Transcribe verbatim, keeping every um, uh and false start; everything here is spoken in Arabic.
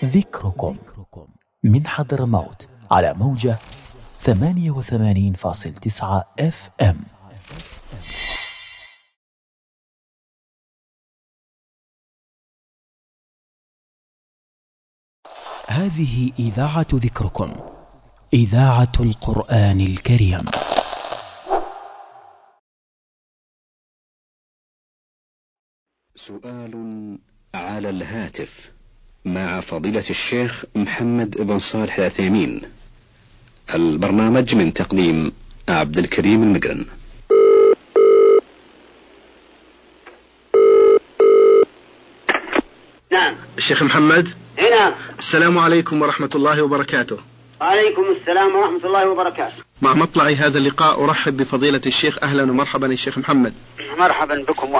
ذكركم من حضرموت على موجة ثمانية وثمانين فاصلة تسعة اف ام. هذه إذاعة ذكركم، إذاعة القرآن الكريم. سؤال على الهاتف مع فضيلة الشيخ محمد بن صالح العثيمين. البرنامج من تقديم عبد الكريم المقرن. نعم. الشيخ محمد. هنا. السلام عليكم ورحمة الله وبركاته. وعليكم السلام ورحمة الله وبركاته. مع مطلع هذا اللقاء أرحب بفضيلة الشيخ. أهلا ومرحبا الشيخ محمد. مرحبا بكم.